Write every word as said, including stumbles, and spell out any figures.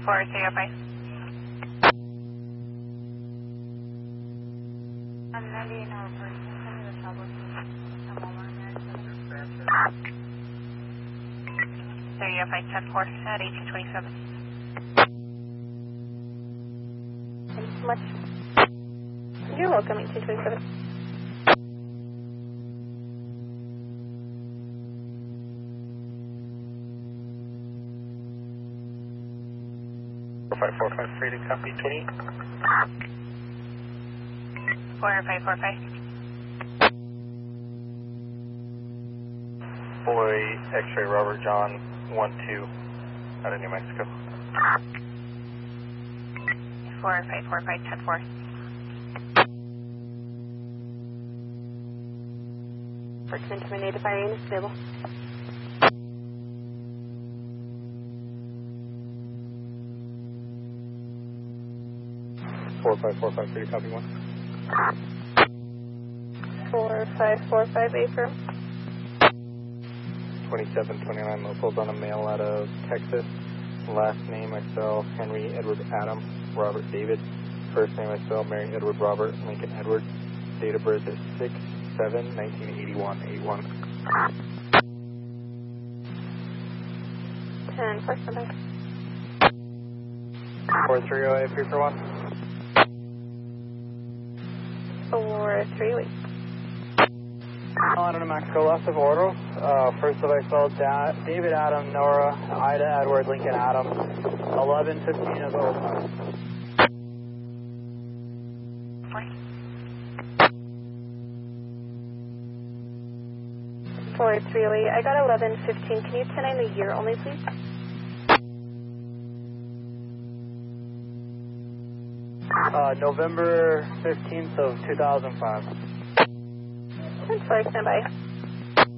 four zero five. I'm ninety-eight now, person. Send me the trouble. I'm on zero five ten four at eighteen twenty-seven. Thanks so much. You're welcome, eighteen twenty-seven. four five four five, free to copy twenty. four five four five. Boy, X-ray Robert John, one two, out of New Mexico. four five four five ten four. Person terminated by unit stable. four five four five, free to copy one. four five four five, affirm. twenty-seven twenty-nine locals on a mail out of Texas. Last name I spell Henry Edward Adam Robert David. First name I spell Mary Edward Robert Lincoln Edward. Date of birth is six seven nineteen eighty-one, eight one. ten four seven. four three oh eight, free for one. four three wait. Out of New Mexico, left of order. Uh, first of I spelled da David Adam Nora Ida Edward Lincoln Adam. eleven fifteen of oh five. four three oh eight. I got eleven fifteen. Can you ten nine the year only, please? Uh, November fifteenth of two thousand five. ten four, stand by.